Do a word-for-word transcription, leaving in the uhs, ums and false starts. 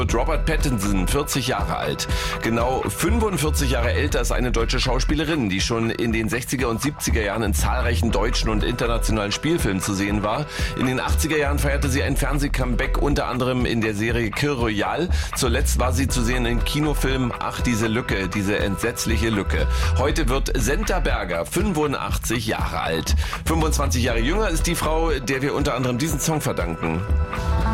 Robert Pattinson, vierzig Jahre alt. Genau fünfundvierzig Jahre älter ist eine deutsche Schauspielerin, die schon in den sechziger und siebziger Jahren in zahlreichen deutschen und internationalen Spielfilmen zu sehen war. In den achtziger Jahren feierte sie ein Fernseh-Comeback, unter anderem in der Serie Kir Royal. Zuletzt war sie zu sehen im Kinofilm Ach, diese Lücke, diese entsetzliche Lücke. Heute wird Senta Berger fünfundachtzig Jahre alt. fünfundzwanzig Jahre jünger ist die Frau, der wir unter anderem diesen Song verdanken.